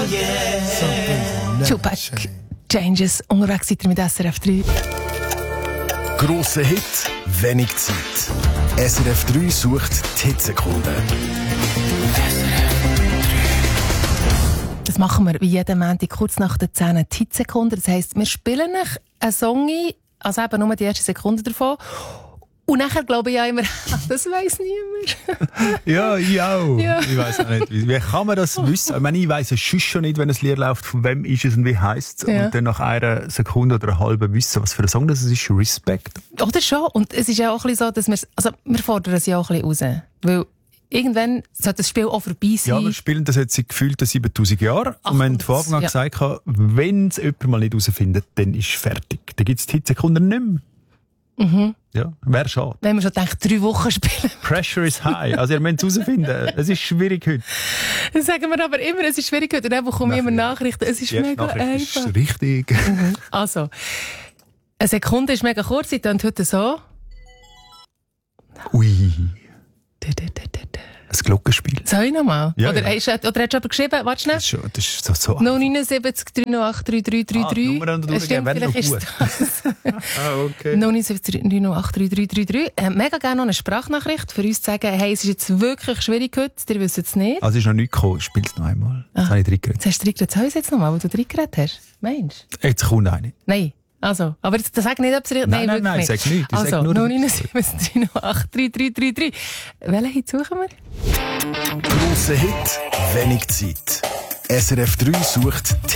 Tupac Changes. Unterwegs seid ihr mit SRF 3. Grosser Hit, wenig Zeit. SRF 3 sucht die Hitsekunden. Das machen wir wie jeden Montag kurz nach der 10 die Hitsekunden. Das heisst, wir spielen euch einen Song ein, also eben nur die erste Sekunde davon. Und nachher glaube ich ja immer, das weiss niemand. Ja, ich auch. Ja. Ich weiss auch nicht, wie kann man das wissen? Ich meine, ich weiss es schon nicht, wenn ein Lied läuft, von wem ist es und wie heisst es. Ja. Und dann nach einer Sekunde oder einer halben wissen, was für ein Song das ist. Respekt. Oder schon. Und es ist ja auch ein bisschen so, dass wir fordern es ja auch ein bisschen raus. Weil irgendwann sollte das Spiel auch vorbei sein. Ja, wir spielen das jetzt seit gefühlten 7000 Jahren. Ach, und wir haben von Anfang an gesagt, wenn es jemand mal nicht herausfindet, dann ist es fertig. Dann gibt es die Hitsekunden nicht mehr. Mhm. Ja, wäre schade. Wenn wir schon denkt, 3 Wochen spielen. Pressure is high. Also ihr müsst es herausfinden. Es ist schwierig heute. Dann sagen wir aber immer, es ist schwierig heute. Und dann bekomme ich immer Nachrichten. Es ist mega einfach. Ist richtig. Also, eine Sekunde ist mega kurz. Sie tönt heute so. Ui. Ein Glockenspiel. Soll ich nochmal? Ja, oder, ja. Hast du jemand geschrieben? Warte schnell. Das ist so 079 308 3333. Nummern Das stimmt, wäre noch vielleicht gut. ist das. Okay. 079 308 3333. Mega gerne noch eine Sprachnachricht für uns zu sagen, hey, es ist jetzt wirklich schwierig heute, ihr wisst es nicht. Also ist noch nichts gekommen, spiel es noch einmal. Jetzt habe ich reingeredet. Jetzt hast du reingeredet. Soll ich es jetzt nochmal, wo du reingeredet hast? Meinst du? Jetzt kommt eine. Nein. Also, aber jetzt sag nicht, ob es richtig... Nein, wirklich sag nicht. Ich Also, sag nur, 079 308 3333. Welchen Hit suchen wir? Grosser Hit, wenig Zeit. SRF 3 sucht die